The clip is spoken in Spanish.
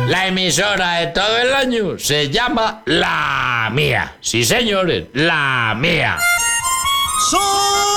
La emisora de todo el año se llama La Mía. Sí, señores, La Mía. ¡Son